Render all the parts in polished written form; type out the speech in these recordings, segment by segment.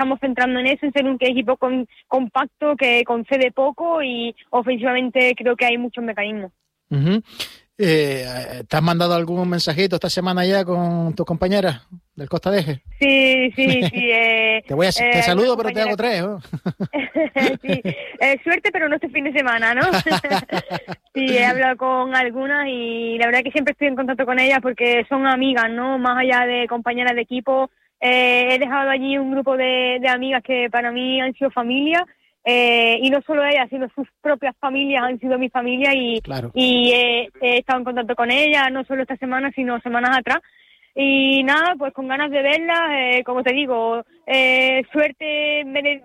estamos centrando en eso, en ser un equipo compacto, que concede poco y ofensivamente creo que hay muchos mecanismos. Uh-huh. ¿Te has mandado algún mensajito esta semana ya con tus compañeras del Costa de Eje? Sí. Te saludo, pero te hago 3, ¿no? Sí, suerte, pero no este fin de semana, ¿no? Sí, he hablado con algunas y la verdad que siempre estoy en contacto con ellas porque son amigas, ¿no? Más allá de compañeras de equipo, he dejado allí un grupo de amigas que para mí han sido familia. Y no solo ellas, sino sus propias familias han sido mi familia claro. y he estado en contacto con ellas, no solo esta semana, sino semanas atrás. Y nada, pues con ganas de verlas, como te digo, suerte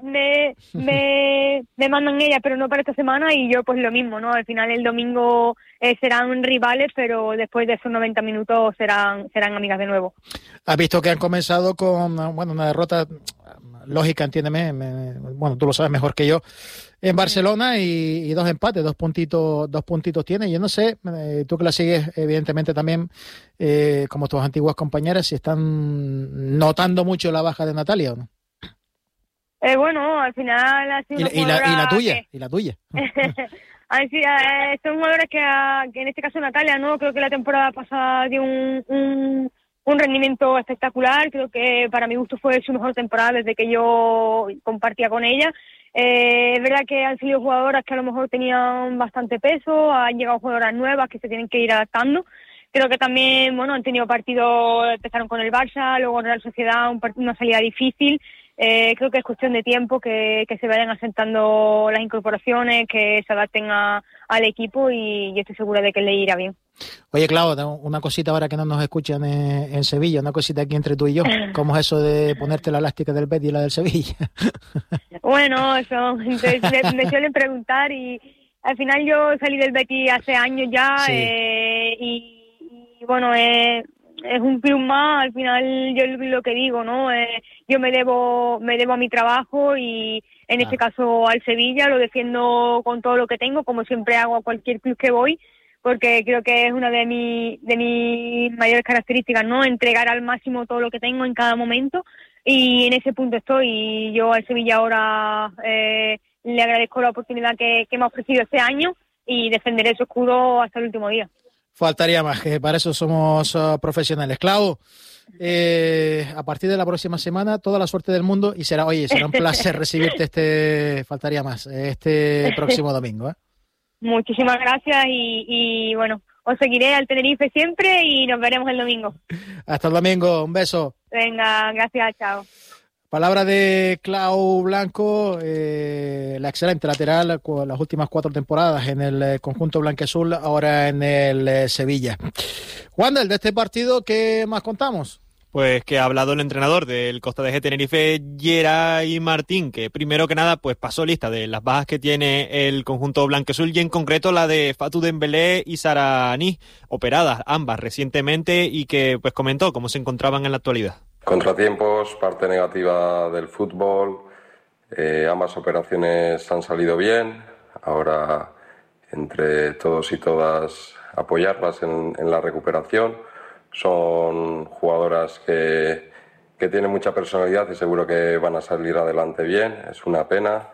me mandan ellas, pero no para esta semana, y yo pues lo mismo, ¿no? Al final el domingo serán rivales, pero después de esos 90 minutos serán amigas de nuevo. Has visto que han comenzado con, una derrota lógica, entiéndeme, tú lo sabes mejor que yo, en Barcelona y 2 empates, 2 puntitos tiene. Yo no sé, tú que la sigues evidentemente también, como tus antiguas compañeras, si están notando mucho la baja de Natalia o no. Bueno, al final ha sido y la tuya. Son jugadores que en este caso Natalia, ¿no? Creo que la temporada pasada dio un rendimiento espectacular. Creo que para mi gusto fue su mejor temporada desde que yo compartía con ella. Es verdad que han sido jugadoras que a lo mejor tenían bastante peso, han llegado jugadoras nuevas que se tienen que ir adaptando. Creo que también, han tenido partidos, empezaron con el Barça, luego en Real Sociedad, una salida difícil. Creo que es cuestión de tiempo que se vayan asentando las incorporaciones, que se adapten al equipo, y yo estoy segura de que le irá bien. Oye, Clau, una cosita ahora que no nos escuchan en Sevilla, una cosita aquí entre tú y yo. ¿Cómo es eso de ponerte la elástica del Betis y la del Sevilla? Bueno, eso me suelen preguntar, y al final yo salí del Betis hace años ya, sí. Y bueno, es un club más. Al final yo lo que digo, ¿no? Yo me debo a mi trabajo, y en este caso al Sevilla lo defiendo con todo lo que tengo, como siempre hago a cualquier club que voy, porque creo que es una de mis mayores características, ¿no? Entregar al máximo todo lo que tengo en cada momento, y en ese punto estoy. Y yo al Sevilla ahora le agradezco la oportunidad que me ha ofrecido este año, y defenderé su escudo hasta el último día. Faltaría más, que para eso somos profesionales. Clau, a partir de la próxima semana, toda la suerte del mundo, y será un placer recibirte faltaría más, este próximo domingo, ¿eh? Muchísimas gracias, y bueno, os seguiré al Tenerife siempre, y nos veremos el domingo. Hasta el domingo, un beso. Venga, gracias, chao. Palabra de Clau Blanco, la excelente lateral con las últimas 4 temporadas en el conjunto blanquiazul, ahora en el Sevilla. Wander, de este partido, ¿qué más contamos? Pues que ha hablado el entrenador del Costa de Eje Tenerife, Geray Martín, que primero que nada pues pasó lista de las bajas que tiene el conjunto blanquiazul, y en concreto la de Fatou Dembélé y Sara Anis, operadas ambas recientemente, y que pues comentó cómo se encontraban en la actualidad. Contratiempos, parte negativa del fútbol, ambas operaciones han salido bien. Ahora, entre todos y todas, apoyarlas en la recuperación. Son jugadoras que tienen mucha personalidad y seguro que van a salir adelante bien. Es una pena.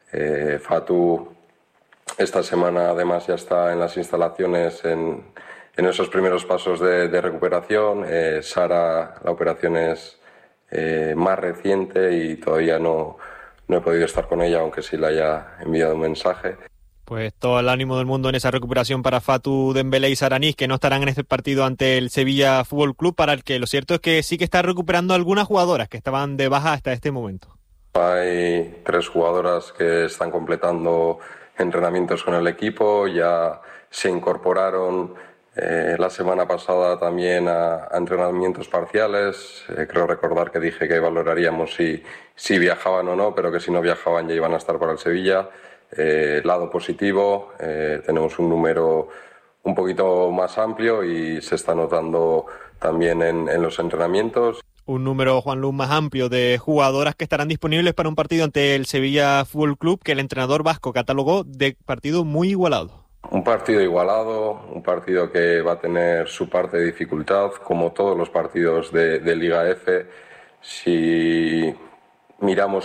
Fatou esta semana además ya está en las instalaciones en esos primeros pasos de recuperación. Sara, la operación es más reciente y todavía no he podido estar con ella, aunque sí le haya enviado un mensaje. Pues todo el ánimo del mundo en esa recuperación para Fatou Dembélé y Sara Anis, que no estarán en este partido ante el Sevilla Fútbol Club, para el que lo cierto es que sí que está recuperando algunas jugadoras que estaban de baja hasta este momento. Hay 3 jugadoras que están completando entrenamientos con el equipo, ya se incorporaron la semana pasada también a entrenamientos parciales. Creo recordar que dije que valoraríamos si viajaban o no, pero que si no viajaban ya iban a estar para el Sevilla. Lado positivo, tenemos un número un poquito más amplio y se está notando también en los entrenamientos. Un número, Juan Luz, más amplio de jugadoras que estarán disponibles para un partido ante el Sevilla Fútbol Club, que el entrenador vasco catalogó de partido muy igualado. Un partido igualado, un partido que va a tener su parte de dificultad, como todos los partidos de Liga F. Si miramos